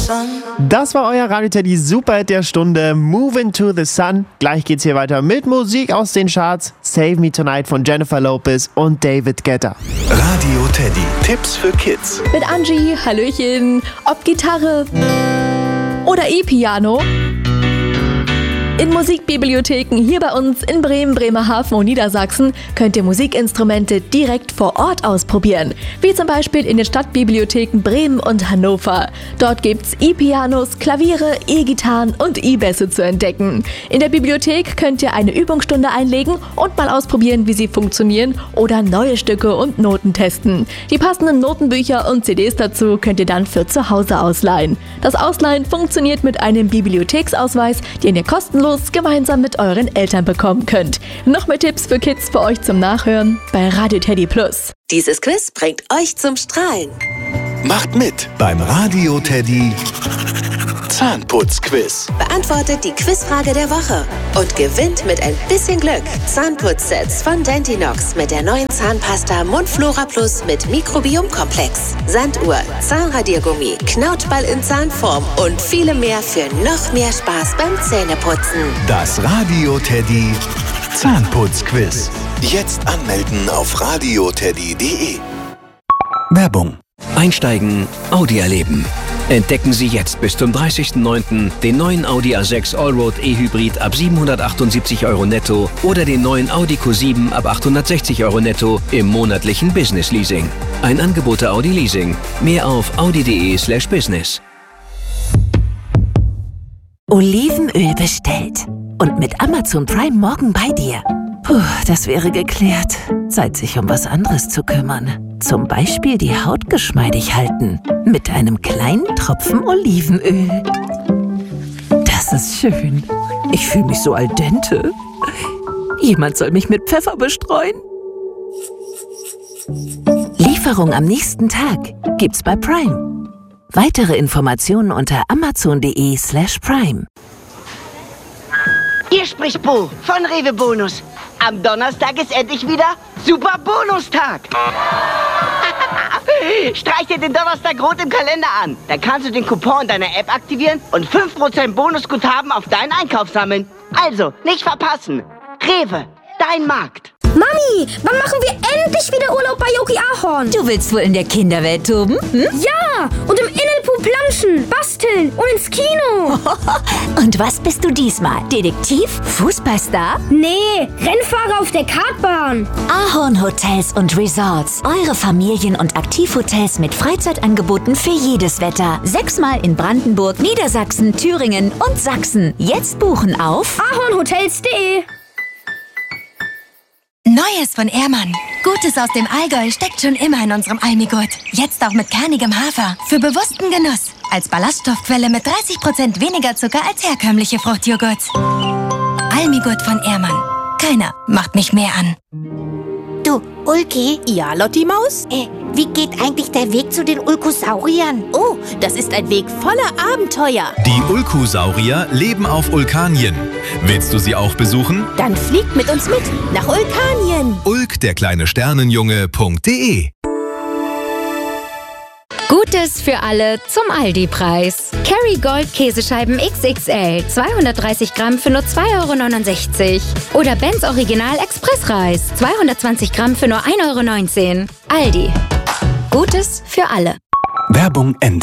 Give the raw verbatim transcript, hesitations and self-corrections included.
sun. Das war euer Radio Teddy Superhit der Stunde, Move into the Sun. Gleich geht's hier weiter mit Musik aus den Charts. Save Me Tonight von Jennifer Lopez und David Guetta. Radio Teddy, Tipps für Kids. Mit Angie, Hallöchen. Ob Gitarre oder E-Piano. In Musikbibliotheken hier bei uns in Bremen, Bremerhaven und Niedersachsen könnt ihr Musikinstrumente direkt vor Ort ausprobieren. Wie zum Beispiel in den Stadtbibliotheken Bremen und Hannover. Dort gibt's E-Pianos, Klaviere, E-Gitarren und E-Bässe zu entdecken. In der Bibliothek könnt ihr eine Übungsstunde einlegen und mal ausprobieren, wie sie funktionieren oder neue Stücke und Noten testen. Die passenden Notenbücher und C Ds dazu könnt ihr dann für zu Hause ausleihen. Das Ausleihen funktioniert mit einem Bibliotheksausweis, den ihr kostenlos gemeinsam mit euren Eltern bekommen könnt. Noch mehr Tipps für Kids für euch zum Nachhören bei Radio Teddy Plus. Dieses Quiz bringt euch zum Strahlen. Macht mit beim Radio Teddy Zahnputzquiz. Beantwortet die Quizfrage der Woche und gewinnt mit ein bisschen Glück Zahnputzsets von Dentinox mit der neuen Zahnpasta Mundflora Plus mit Mikrobiomkomplex, Sanduhr, Zahnradiergummi, Knautball in Zahnform und viele mehr für noch mehr Spaß beim Zähneputzen. Das Radio Teddy Zahnputzquiz. Jetzt anmelden auf radioteddy punkt de. Werbung. Einsteigen, Audi erleben. Entdecken Sie jetzt bis zum dreißigsten neunten den neuen Audi A sechs Allroad E-Hybrid ab siebenhundertachtundsiebzig Euro netto oder den neuen Audi Q sieben ab achthundertsechzig Euro netto im monatlichen Business Leasing. Ein Angebot der Audi Leasing. Mehr auf audi punkt de slash business. Olivenöl bestellt. Und mit Amazon Prime morgen bei dir. Puh, das wäre geklärt. Zeit, sich um was anderes zu kümmern. Zum Beispiel die Haut geschmeidig halten. Mit einem kleinen Tropfen Olivenöl. Das ist schön. Ich fühle mich so al dente. Jemand soll mich mit Pfeffer bestreuen. Lieferung am nächsten Tag gibt's bei Prime. Weitere Informationen unter amazon punkt de slash prime. Hier spricht Bo von Rewe Bonus. Am Donnerstag ist endlich wieder Super Bonustag. Streich dir den Donnerstag rot im Kalender an. Dann kannst du den Coupon in deiner App aktivieren und fünf Prozent Bonusguthaben auf deinen Einkauf sammeln. Also, nicht verpassen. Rewe, dein Markt. Mami, wann machen wir endlich wieder Urlaub bei Yogi Ahorn? Du willst wohl in der Kinderwelt toben? Hm? Ja, und im Innenpool planschen, basteln und ins Kino. Und was bist du diesmal? Detektiv? Fußballstar? Nee, Rennfahrer auf der Kartbahn. Ahorn Hotels und Resorts. Eure Familien- und Aktivhotels mit Freizeitangeboten für jedes Wetter. Sechsmal in Brandenburg, Niedersachsen, Thüringen und Sachsen. Jetzt buchen auf ahornhotels punkt de. Neues von Ehrmann. Gutes aus dem Allgäu steckt schon immer in unserem Almigurt. Jetzt auch mit kernigem Hafer. Für bewussten Genuss. Als Ballaststoffquelle mit dreißig Prozent weniger Zucker als herkömmliche Fruchtjoghurts. Almigurt von Ehrmann. Keiner macht mich mehr an. Du, Ulki? Ja, Lotti Maus? Äh, wie geht eigentlich der Weg zu den Ulkosauriern? Oh, das ist ein Weg voller Abenteuer. Die Ulkosaurier leben auf Ulkanien. Willst du sie auch besuchen? Dann fliegt mit uns mit nach Ulkanien. Ulk, der kleine Sternenjunge.de. Gutes für alle zum Aldi-Preis. Kerrygold Käsescheiben X X L, zweihundertdreißig Gramm für nur zwei Euro neunundsechzig. Oder Benz Original Expressreis, zweihundertzwanzig Gramm für nur ein Euro neunzehn. Aldi. Gutes für alle. Werbung Ende.